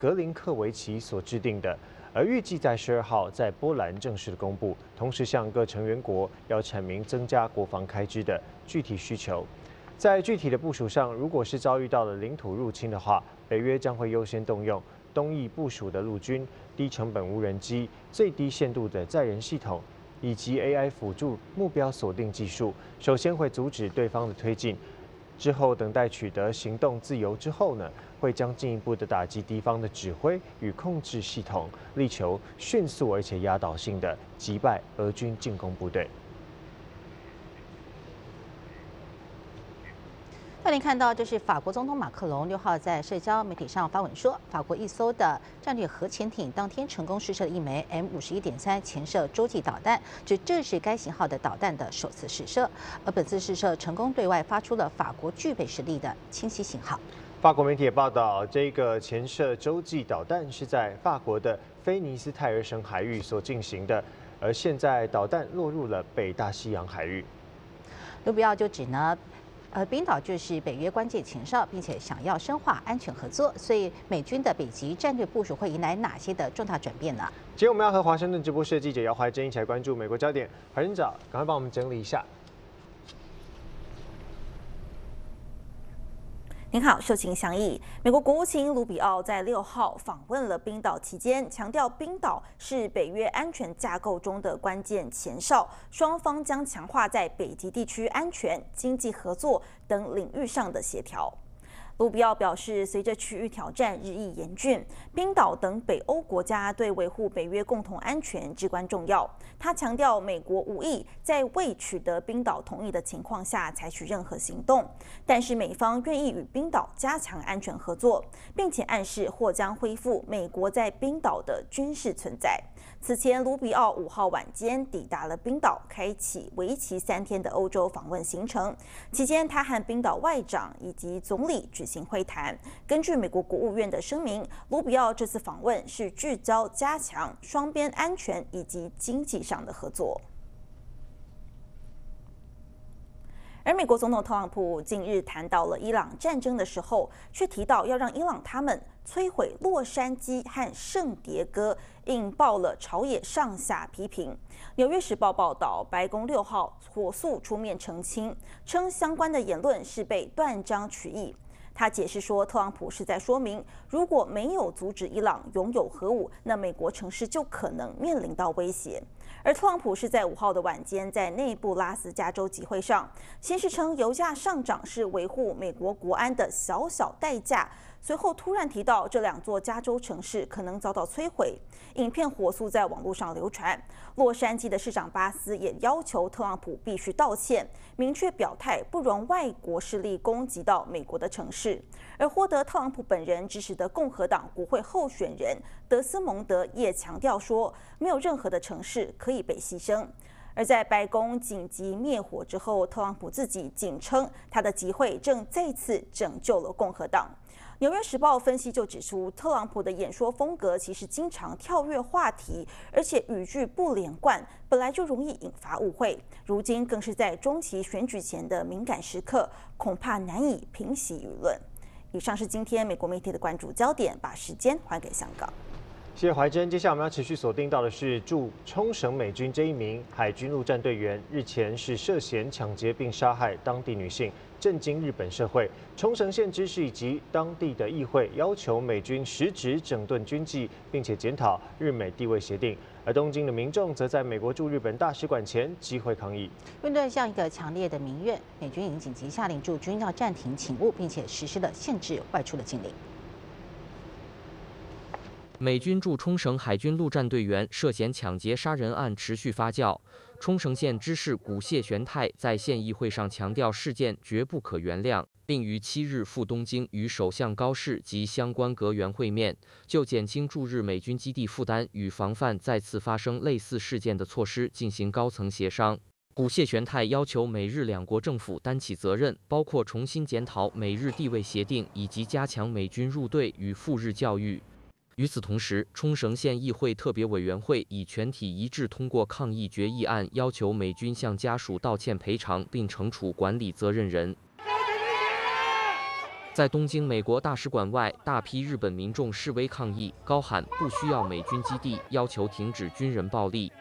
格林克维奇所制定的，而预计在12号在波兰正式公布，同时向各成员国要阐明增加国防开支的具体需求。在具体的部署上，如果是遭遇到了领土入侵的话，北约将会优先动用东翼部署的陆军、低成本无人机、最低限度的载人系统，以及 AI 辅助目标锁定技术，首先会阻止对方的推进。之后，等待取得行动自由之后呢，会将进一步的打击敌方的指挥与控制系统，力求迅速而且压倒性的击败俄军进攻部队。 欢迎看到，这是法国总统马克龙6号在社交媒体上发文说，法国一艘的战略核潜艇当天成功试射了一枚 M51.3潜射洲际导弹，这是该型号的导弹的首次试射，而本次试射成功对外发出了法国具备实力的清晰信号。 法国媒体也报道，这个潜射洲际导弹是在法国的菲尼斯泰尔省海域所进行的，而现在导弹落入了北大西洋海域。 卢比奥就指呢。冰岛就是北约关键前哨，并且想要深化安全合作，所以美军的北极战略部署会迎来哪些的重大转变呢？ 今天我们要和华盛顿直播室的记者姚怀珍一起来关注美国焦点。怀珍早，赶快帮我们整理一下。 您好，受请详议。美国国务卿卢比奥在6号访问了冰岛期间，强调冰岛是北约安全架构中的关键前哨，双方将强化在北极地区安全、经济合作等领域上的协调。卢比奥表示，随着区域挑战日益严峻，冰岛等北欧国家对维护北约共同安全至关重要。他强调，美国无意在未取得冰岛同意的情况下采取任何行动，但是美方愿意与冰岛加强安全合作，并且暗示或将恢复美国在冰岛的军事存在。此前，卢比奥5号晚间抵达了冰岛，开启为期3天的欧洲访问行程。期间，他和冰岛外长以及总理举行会谈。根据美国国务院的声明，卢比奥这次访问是聚焦加强双边安全以及经济上的合作。而美国总统特朗普近日谈到了伊朗战争的时候，却提到要让伊朗他们摧毁洛杉矶和圣迭戈，引爆了朝野上下批评。纽约时报报道，白宫6号火速出面澄清，称相关的言论是被断章取义。他解释说，特朗普是在说明，如果没有阻止伊朗拥有核武，那美国城市就可能面临到威胁。而特朗普是在5号的晚间，在内布拉斯加州集会上，先是称油价上涨是维护美国国安的小小代价，随后突然提到这2座加州城市可能遭到摧毁。影片火速在网络上流传。洛杉矶的市长巴斯也要求特朗普必须道歉，明确表态不容外国势力攻击到美国的城市。而获得特朗普本人支持的共和党国会候选人德斯蒙德也强调说，没有任何的城市可以被牺牲。而在白宫紧急灭火之后，特朗普自己仅称他的集会正再次拯救了共和党。纽约时报分析就指出，特朗普的演说风格其实经常跳跃话题，而且语句不连贯，本来就容易引发误会，如今更是在中期选举前的敏感时刻，恐怕难以平息舆论。以上是今天美国媒体的关注焦点，把时间还给香港。 谢谢怀珍。接下来我们要持续锁定到的是驻冲绳美军这一名海军陆战队员，日前是涉嫌抢劫并杀害当地女性，震惊日本社会。冲绳县知事以及当地的议会要求美军实质整顿军纪，并且检讨日美地位协定。而东京的民众则在美国驻日本大使馆前集会抗议。 面对这样一个强烈的民怨，美军已紧急下令驻军要暂停勤务，并且实施了限制外出的禁令。 美军驻冲绳海军陆战队员涉嫌抢劫杀人案持续发酵。冲绳县知事古谢玄太在县议会上强调，事件绝不可原谅，并于7日赴东京与首相高市及相关阁员会面，就减轻驻日美军基地负担与防范再次发生类似事件的措施进行高层协商。古谢玄太要求美日2国政府担起责任，包括重新检讨美日地位协定，以及加强美军入队与赴日教育。与此同时，冲绳县议会特别委员会以全体一致通过抗议决议案，要求美军向家属道歉赔偿，并惩处管理责任人。 在东京美国大使馆外，大批日本民众示威抗议，高喊不需要美军基地，要求停止军人暴力。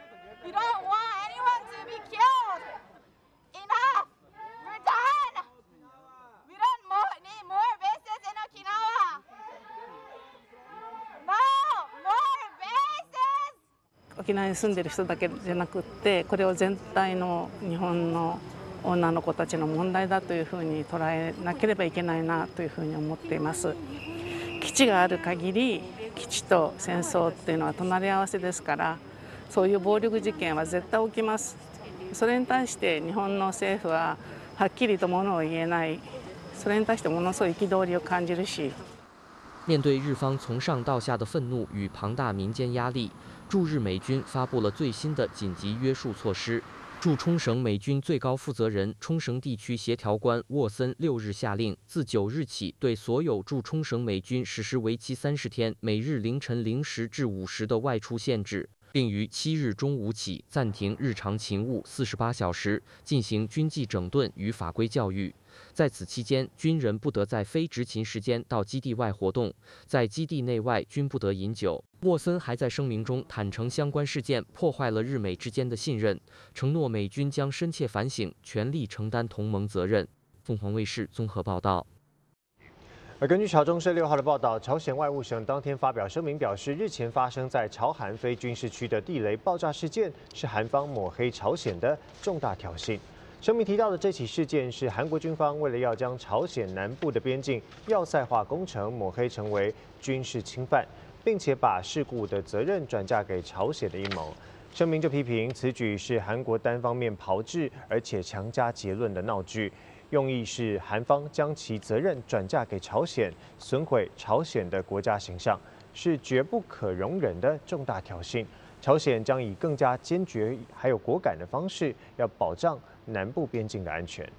沖縄に住んでる人だけじゃなくって、これを全体の日本の女の子たちの問題だというふうに捉えなければいけないなというふうに思っています。基地がある限り、基地と戦争っていうのは隣り合わせですから、そういう暴力事件は絶対起きます。それに対して日本の政府ははっきりとものを言えない、それに対してものすごい憤りを感じるし。 面对日方从上到下的愤怒与庞大民间压力，驻日美军发布了最新的紧急约束措施。驻冲绳美军最高负责人、冲绳地区协调官沃森6日下令，自9日起对所有驻冲绳美军实施为期30天、每日凌晨0时至5时的外出限制，并于7日中午起暂停日常勤务48小时，进行军纪整顿与法规教育。在此期间，军人不得在非执勤时间到基地外活动，在基地内外均不得饮酒。沃森还在声明中坦诚相关事件破坏了日美之间的信任，承诺美军将深切反省，全力承担同盟责任。凤凰卫视综合报道。 而根据朝中社6号的报道，朝鲜外务省当天发表声明表示，日前发生在朝韩非军事区的地雷爆炸事件是韩方抹黑朝鲜的重大挑衅。声明提到的这起事件是韩国军方为了要将朝鲜南部的边境要塞化工程抹黑成为军事侵犯，并且把事故的责任转嫁给朝鲜的阴谋。声明就批评此举是韩国单方面炮制而且强加结论的闹剧，用意是韩方将其责任转嫁给朝鲜，损毁朝鲜的国家形象，是绝不可容忍的重大挑衅。朝鲜将以更加坚决还有果敢的方式，要保障南部边境的安全。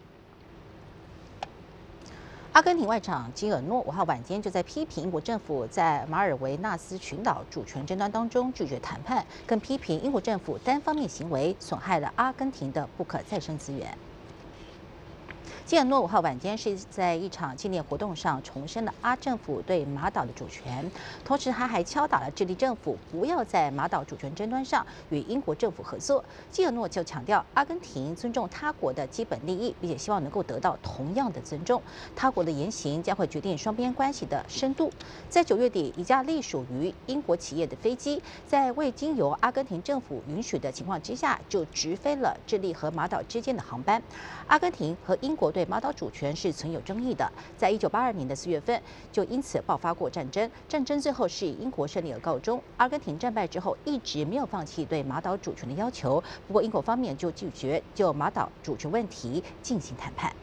阿根廷外长基尔诺5号晚间就在批评英国政府在马尔维纳斯群岛主权争端当中拒绝谈判，更批评英国政府单方面行为损害了阿根廷的不可再生资源。基尔诺5号晚间是在一场纪念活动上重申了阿政府对马岛的主权，同时他还敲打了智利政府不要在马岛主权争端上与英国政府合作。基尔诺就强调，阿根廷尊重他国的基本利益，并且希望能够得到同样的尊重。他国的言行将会决定双边关系的深度。在9月底，一架隶属于英国企业的飞机，在未经由阿根廷政府允许的情况之下，就直飞了智利和马岛之间的航班。阿根廷和英国对马岛主权是存有争议的，在1982年的4月份就因此爆发过战争，战争最后是以英国胜利而告终。阿根廷战败之后一直没有放弃对马岛主权的要求，不过英国方面就拒绝就马岛主权问题进行谈判。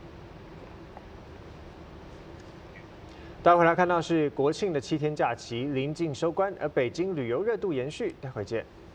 待会来看到是国庆的7天假期临近收官，而北京旅游热度延续，待会见。